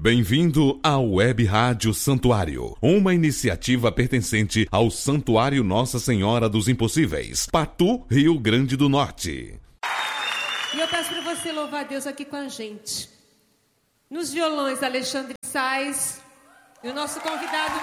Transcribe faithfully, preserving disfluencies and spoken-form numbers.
Bem-vindo ao Web Rádio Santuário, uma iniciativa pertencente ao Santuário Nossa Senhora dos Impossíveis, Patu, Rio Grande do Norte. E eu peço para você louvar a Deus aqui com a gente. Nos violões, Alexandre Sais, e o nosso convidado